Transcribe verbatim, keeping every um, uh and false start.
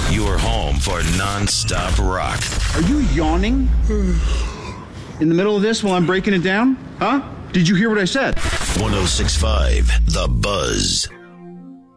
Your home for non-stop rock. Are you yawning in the middle of this while I'm breaking it down? Huh? Did you hear what I said? one oh six point five The Buzz.